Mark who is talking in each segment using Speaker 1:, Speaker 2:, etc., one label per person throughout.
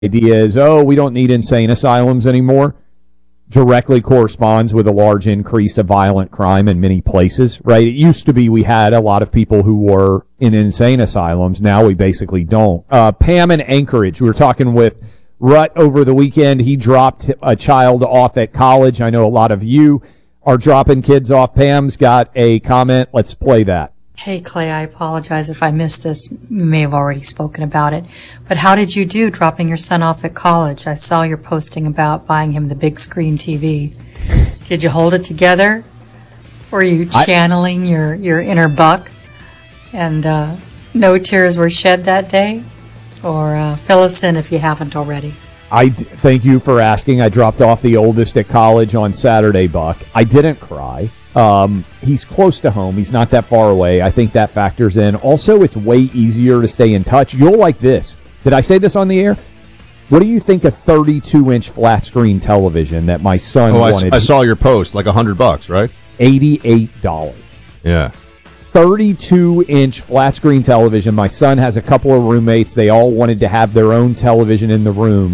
Speaker 1: idea is, we don't need insane asylums anymore, directly corresponds with a large increase of violent crime in many places, right? It used to be we had a lot of people who were in insane asylums. Now we basically don't. Pam in Anchorage, we were talking with Rut over the weekend. He dropped a child off at college. I know a lot of you are dropping kids off. Pam's got a comment. Let's play that.
Speaker 2: Hey, Clay, I apologize if I missed this. You may have already spoken about it. But how did you do dropping your son off at college? I saw your posting about buying him the big screen TV. Did you hold it together? Were you channeling your inner Buck? And no tears were shed that day? Or fill us in if you haven't already.
Speaker 1: Thank you for asking. I dropped off the oldest at college on Saturday, Buck. I didn't cry. He's close to home. He's not that far away. I think that factors in. Also, it's way easier to stay in touch. You'll like this. Did I say this on the air? What do you think a 32-inch flat screen television that my son wanted?
Speaker 3: I saw your post, like $100, right?
Speaker 1: $88.
Speaker 3: Yeah.
Speaker 1: 32-inch flat screen television. My son has a couple of roommates. They all wanted to have their own television in the room.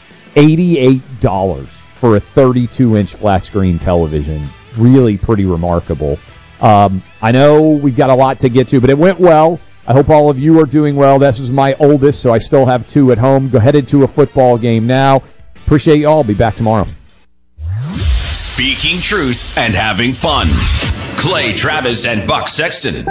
Speaker 1: $88 for a 32-inch flat screen television. Really pretty remarkable. I know we've got a lot to get to, but it went well. I hope all of you are doing well. This is my oldest, so I still have two at home. Go headed to a football game now. Appreciate you all. Be back tomorrow.
Speaker 4: Speaking truth and having fun. Clay Travis and Buck Sexton.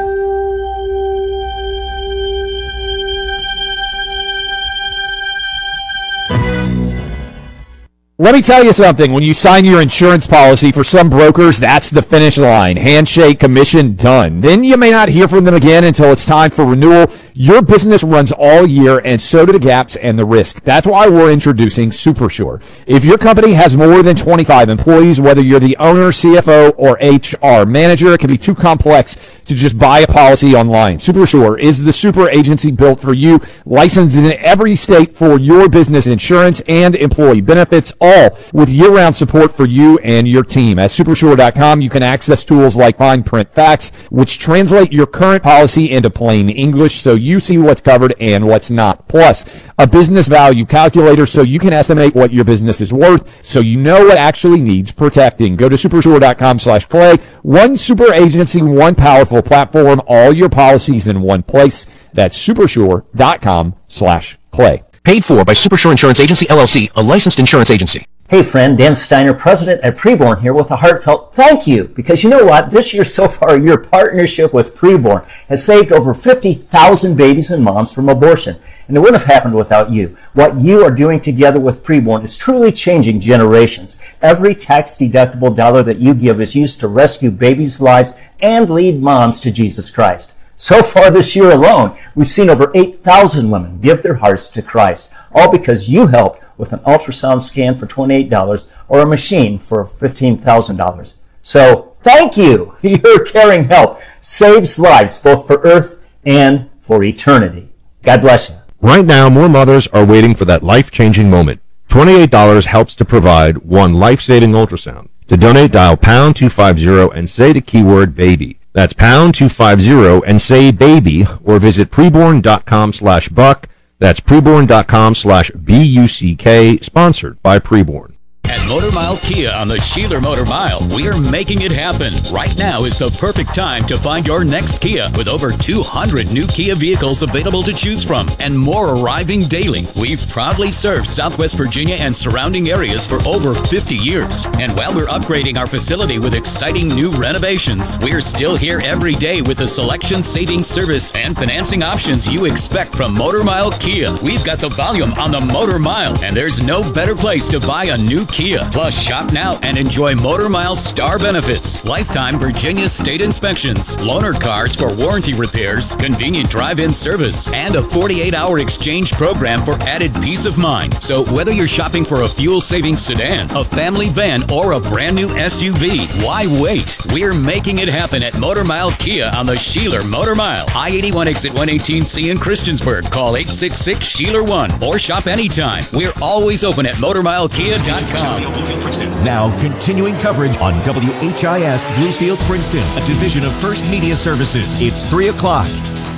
Speaker 1: Let me tell you something. When you sign your insurance policy, for some brokers, that's the finish line. Handshake, commission, done. Then you may not hear from them again until it's time for renewal. Your business runs all year, and so do the gaps and the risk. That's why we're introducing SuperSure. If your company has more than 25 employees, whether you're the owner, CFO, or HR manager, it can be too complex to just buy a policy online. SuperSure is the super agency built for you, licensed in every state for your business insurance and employee benefits, all with year-round support for you and your team. At Supersure.com, you can access tools like Fine Print Facts, which translate your current policy into plain English so you see what's covered and what's not. Plus, a business value calculator so you can estimate what your business is worth so you know what actually needs protecting. Go to Supersure.com/Clay. One super agency, one powerful platform, all your policies in one place. That's Supersure.com/Clay.
Speaker 5: Paid for by Supersure Insurance Agency, LLC, a licensed insurance agency.
Speaker 6: Hey friend, Dan Steiner, president at Preborn here with a heartfelt thank you. Because you know what? This year so far, your partnership with Preborn has saved over 50,000 babies and moms from abortion. And it wouldn't have happened without you. What you are doing together with Preborn is truly changing generations. Every tax-deductible dollar that you give is used to rescue babies' lives and lead moms to Jesus Christ. So far this year alone, we've seen over 8,000 women give their hearts to Christ, all because you helped with an ultrasound scan for $28 or a machine for $15,000. So thank you. Your caring help saves lives both for earth and for eternity. God bless you.
Speaker 3: Right now, more mothers are waiting for that life-changing moment. $28 helps to provide one life-saving ultrasound. To donate, dial pound 250 and say the keyword baby. That's pound 250 and say baby, or visit preborn.com/buck. That's preborn.com/BUCK, sponsored by Preborn.
Speaker 4: At Motor Mile Kia on the Sheeler Motor Mile, we're making it happen. Right now is the perfect time to find your next Kia with over 200 new Kia vehicles available to choose from and more arriving daily. We've proudly served Southwest Virginia and surrounding areas for over 50 years. And while we're upgrading our facility with exciting new renovations, we're still here every day with the selection, savings, service, and financing options you expect from Motor Mile Kia. We've got the volume on the Motor Mile, and there's no better place to buy a new Kia. Plus, shop now and enjoy Motor Mile Star benefits, lifetime Virginia state inspections, loaner cars for warranty repairs, convenient drive-in service, and a 48-hour exchange program for added peace of mind. So whether you're shopping for a fuel-saving sedan, a family van, or a brand new SUV, why wait? We're making it happen at Motor Mile Kia on the Sheeler Motor Mile. I-81 exit 118C in Christiansburg. Call 866-SHEELER1 or shop anytime. We're always open at MotorMileKia.com.
Speaker 7: Now, continuing coverage on WHIS Bluefield, Princeton, a division of First Media Services. It's 3 o'clock.